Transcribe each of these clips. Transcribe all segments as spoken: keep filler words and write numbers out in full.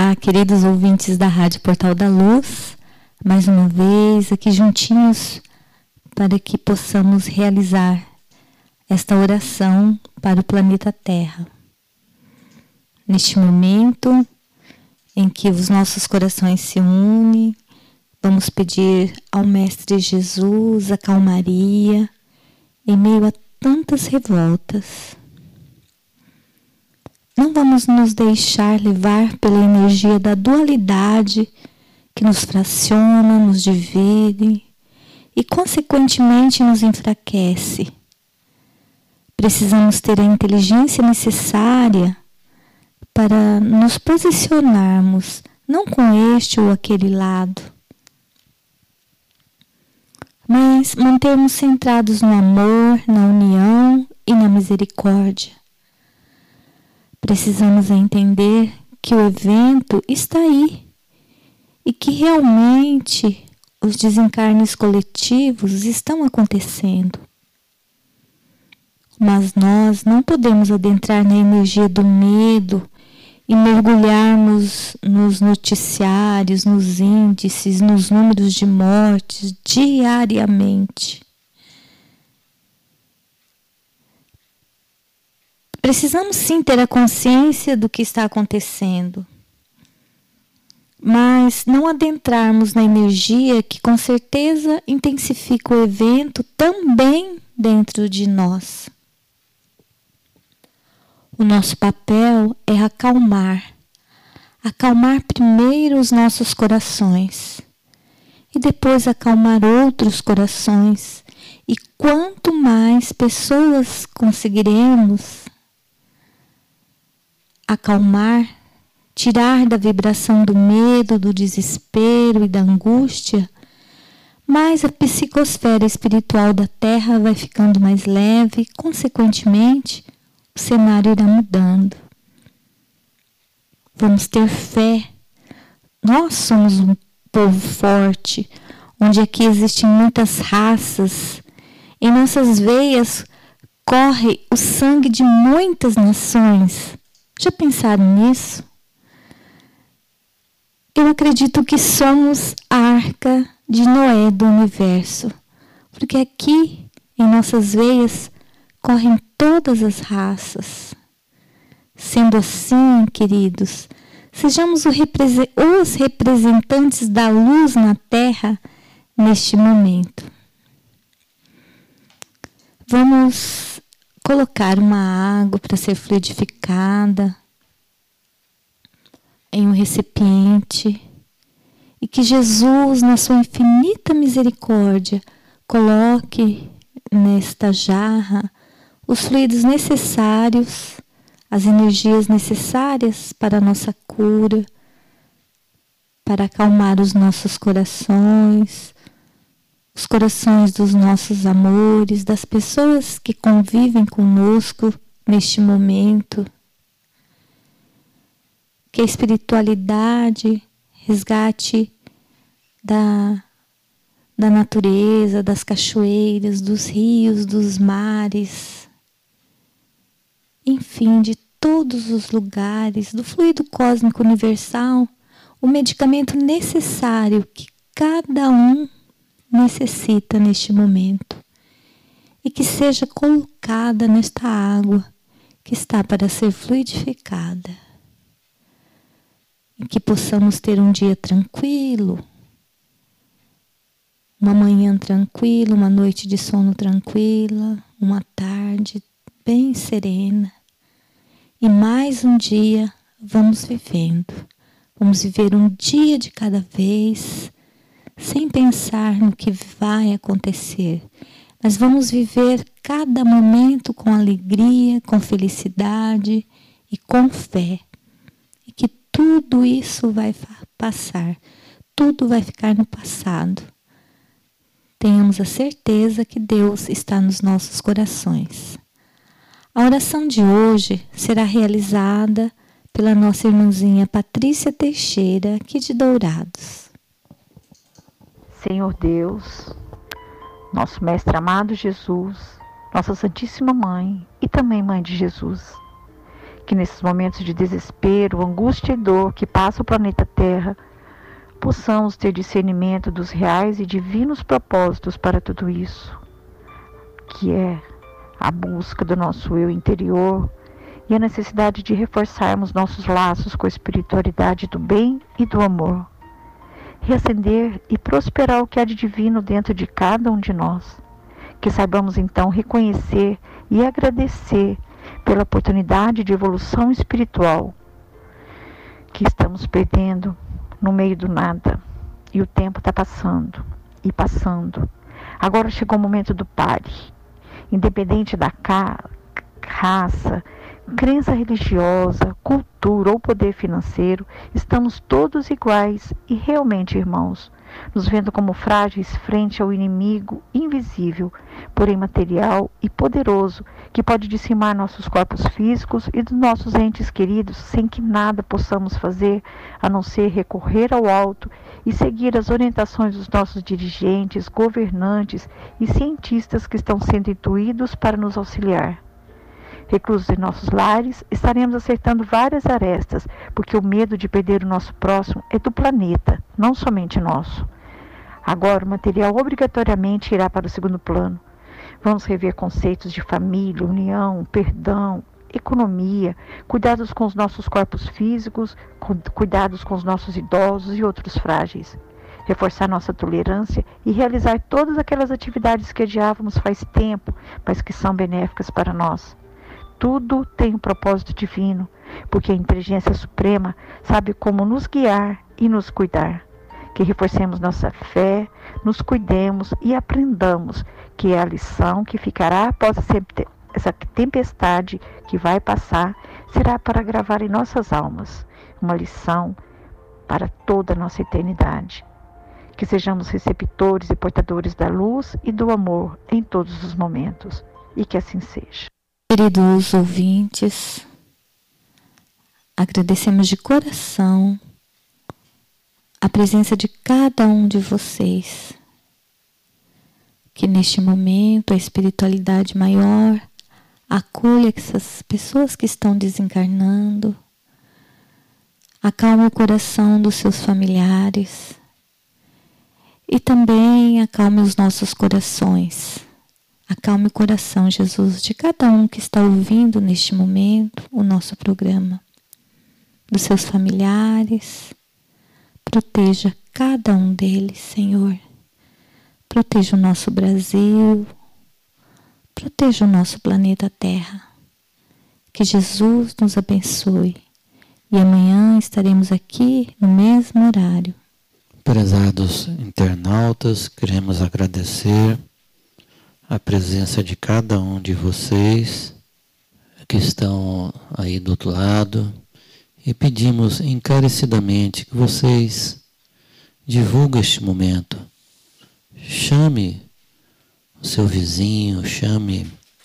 Olá, queridos ouvintes da Rádio Portal da Luz, mais uma vez aqui juntinhos para que possamos realizar esta oração para o planeta Terra. Neste momento em que os nossos corações se unem, vamos pedir ao Mestre Jesus a calmaria em meio a tantas revoltas. Não vamos nos deixar levar pela energia da dualidade que nos fraciona, nos divide e, consequentemente, nos enfraquece. Precisamos ter a inteligência necessária para nos posicionarmos, não com este ou aquele lado, mas mantermos centrados no amor, na união e na misericórdia. Precisamos entender que o evento está aí e que realmente os desencarnes coletivos estão acontecendo. Mas nós não podemos adentrar na energia do medo e mergulharmos nos noticiários, nos índices, nos números de mortes diariamente. Precisamos sim ter a consciência do que está acontecendo, mas não adentrarmos na energia que com certeza intensifica o evento também dentro de nós. O nosso papel é acalmar, acalmar primeiro os nossos corações e depois acalmar outros corações. E quanto mais pessoas conseguiremos acalmar, tirar da vibração do medo, do desespero e da angústia, mais a psicosfera espiritual da Terra vai ficando mais leve e, consequentemente, o cenário irá mudando. Vamos ter fé. Nós somos um povo forte, onde aqui existem muitas raças. Em nossas veias corre o sangue de muitas nações. Já pensaram nisso? Eu acredito que somos a arca de Noé do universo, porque aqui em nossas veias correm todas as raças. Sendo assim, queridos, sejamos os representantes da luz na Terra neste momento. Vamos colocar uma água para ser fluidificada em um recipiente e que Jesus, na sua infinita misericórdia, coloque nesta jarra os fluidos necessários, as energias necessárias para a nossa cura, para acalmar os nossos corações, os corações dos nossos amores, das pessoas que convivem conosco neste momento. Que a espiritualidade resgate da, da natureza, das cachoeiras, dos rios, dos mares, enfim, de todos os lugares, do fluido cósmico universal, o medicamento necessário que cada um necessita neste momento e que seja colocada nesta água que está para ser fluidificada e que possamos ter um dia tranquilo, uma manhã tranquila, uma noite de sono tranquila, uma tarde bem serena e mais um dia vamos vivendo, vamos viver um dia de cada vez, sem pensar no que vai acontecer, mas vamos viver cada momento com alegria, com felicidade e com fé. E que tudo isso vai passar, tudo vai ficar no passado. Tenhamos a certeza que Deus está nos nossos corações. A oração de hoje será realizada pela nossa irmãzinha Patrícia Teixeira, aqui de Dourados. Senhor Deus, nosso Mestre amado Jesus, nossa Santíssima Mãe e também Mãe de Jesus, que nesses momentos de desespero, angústia e dor que passa o planeta Terra, possamos ter discernimento dos reais e divinos propósitos para tudo isso, que é a busca do nosso eu interior e a necessidade de reforçarmos nossos laços com a espiritualidade do bem e do amor, reacender e prosperar o que há de divino dentro de cada um de nós, que saibamos então reconhecer e agradecer pela oportunidade de evolução espiritual que estamos perdendo no meio do nada, e o tempo está passando e passando. Agora chegou o momento do pare. Independente da ca- raça, crença religiosa, cultura ou poder financeiro, estamos todos iguais e realmente irmãos, nos vendo como frágeis frente ao inimigo invisível, porém material e poderoso, que pode dizimar nossos corpos físicos e dos nossos entes queridos, sem que nada possamos fazer, a não ser recorrer ao alto e seguir as orientações dos nossos dirigentes, governantes e cientistas que estão sendo intuídos para nos auxiliar. Reclusos em nossos lares, estaremos acertando várias arestas, porque o medo de perder o nosso próximo é do planeta, não somente nosso. Agora, o material obrigatoriamente irá para o segundo plano. Vamos rever conceitos de família, união, perdão, economia, cuidados com os nossos corpos físicos, cuidados com os nossos idosos e outros frágeis. Reforçar nossa tolerância e realizar todas aquelas atividades que adiávamos faz tempo, mas que são benéficas para nós. Tudo tem um propósito divino, porque a inteligência suprema sabe como nos guiar e nos cuidar. Que reforcemos nossa fé, nos cuidemos e aprendamos, que é a lição que ficará após essa tempestade que vai passar, será para gravar em nossas almas uma lição para toda a nossa eternidade. Que sejamos receptores e portadores da luz e do amor em todos os momentos, e que assim seja. Queridos ouvintes, agradecemos de coração a presença de cada um de vocês, que neste momento a espiritualidade maior acolha essas pessoas que estão desencarnando, acalme o coração dos seus familiares e também acalme os nossos corações. Acalme o coração, Jesus, de cada um que está ouvindo neste momento o nosso programa, dos seus familiares. Proteja cada um deles, Senhor. Proteja o nosso Brasil. Proteja o nosso planeta Terra. Que Jesus nos abençoe. E amanhã estaremos aqui no mesmo horário. Prezados internautas, queremos agradecer a presença de cada um de vocês que estão aí do outro lado e pedimos encarecidamente que vocês divulguem este momento. Chame o seu vizinho, chame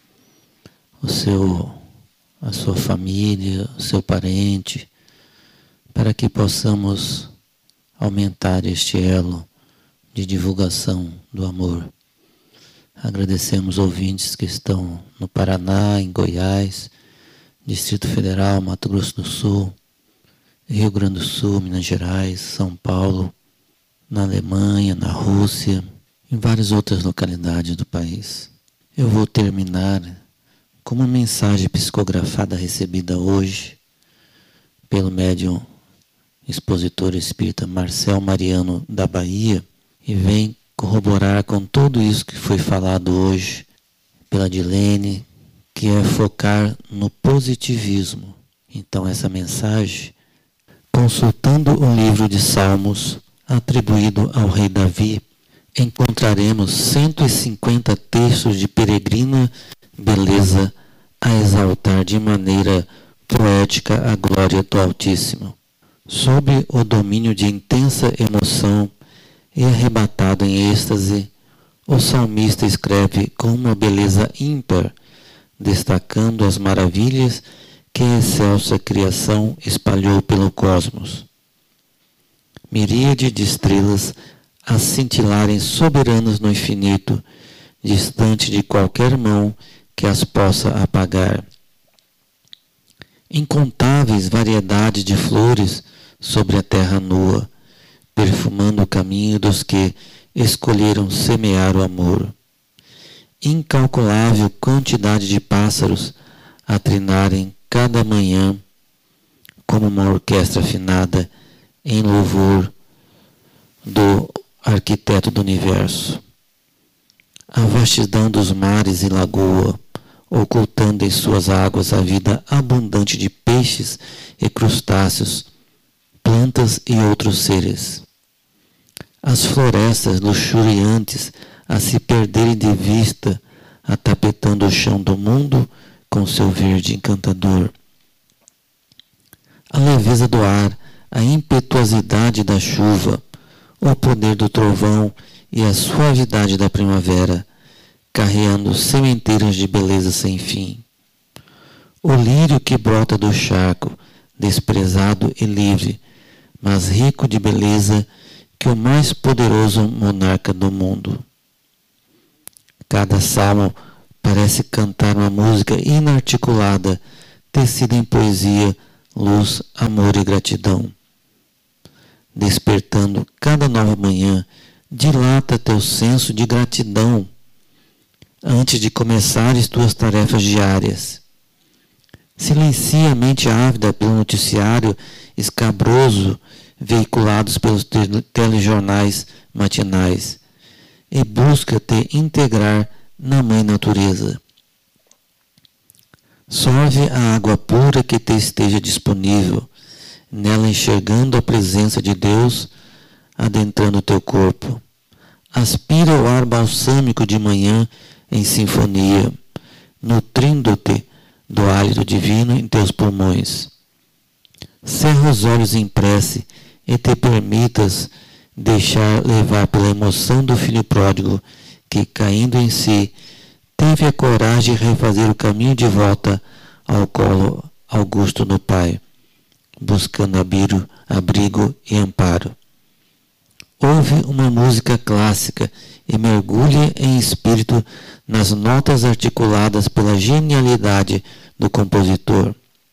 o seu, a sua família, o seu parente, para que possamos aumentar este elo de divulgação do amor. Agradecemos ouvintes que estão no Paraná, em Goiás, Distrito Federal, Mato Grosso do Sul, Rio Grande do Sul, Minas Gerais, São Paulo, na Alemanha, na Rússia, em várias outras localidades do país. Eu vou terminar com uma mensagem psicografada recebida hoje pelo médium expositor espírita Marcel Mariano da Bahia, e vem corroborar com tudo isso que foi falado hoje pela Dilene, que é focar no positivismo. Então essa mensagem, consultando o livro de Salmos atribuído ao rei Davi, encontraremos cento e cinquenta textos de peregrina beleza a exaltar de maneira poética a glória do Altíssimo. Sob o domínio de intensa emoção e arrebatado em êxtase, o salmista escreve com uma beleza ímpar, destacando as maravilhas que a excelsa criação espalhou pelo cosmos. Miríade de estrelas a cintilarem soberanas no infinito, distante de qualquer mão que as possa apagar. incontáveis variedades de flores sobre a terra nua, perfumando o caminho dos que escolheram semear o amor. Incalculável quantidade de pássaros a trinarem cada manhã como uma orquestra afinada em louvor do arquiteto do universo. A vastidão dos mares e lagoa, ocultando em suas águas a vida abundante de peixes e crustáceos, plantas e outros seres. As florestas luxuriantes a se perderem de vista, atapetando o chão do mundo com seu verde encantador. A leveza do ar, a impetuosidade da chuva, o poder do trovão e a suavidade da primavera, carreando sementeiras de beleza sem fim. O lírio que brota do charco, desprezado e livre, mas rico de beleza que o mais poderoso monarca do mundo. Cada salmo parece cantar uma música inarticulada, tecida em poesia, luz, amor e gratidão. Despertando cada nova manhã, dilata teu senso de gratidão antes de começares tuas tarefas diárias. Silencia a mente ávida pelo noticiário escabroso veiculados pelos telejornais matinais e busca te integrar na Mãe Natureza. Sorve a água pura que te esteja disponível, nela enxergando a presença de Deus adentrando teu corpo. Aspira o ar balsâmico de manhã em sinfonia, nutrindo-te do hálito divino em teus pulmões. Cerra os olhos em prece e te permitas deixar levar pela emoção do filho pródigo que, caindo em si, teve a coragem de refazer o caminho de volta ao colo augusto do Pai, buscando abrigo, abrigo e amparo. Ouve uma música clássica e mergulhe em espírito nas notas articuladas pela genialidade do compositor.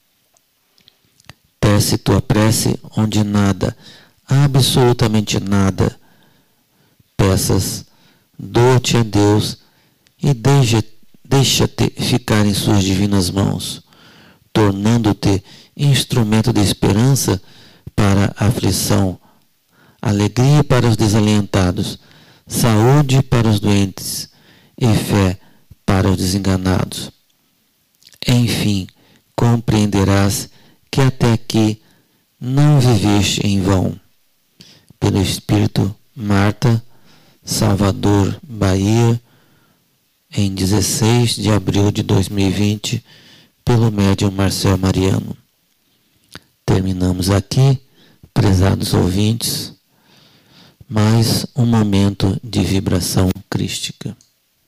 Tece tua prece onde nada, absolutamente nada, peças, doa-te a Deus e deixa, deixa-te ficar em suas divinas mãos, tornando-te instrumento de esperança para a aflição, alegria para os desalentados, saúde para os doentes e fé para os desenganados. Enfim, compreenderás que até aqui não viveste em vão. Pelo Espírito, Marta, Salvador, Bahia, em dezesseis de abril de dois mil e vinte, pelo médium Marcel Mariano. Terminamos aqui, prezados ouvintes, mais um momento de vibração crística.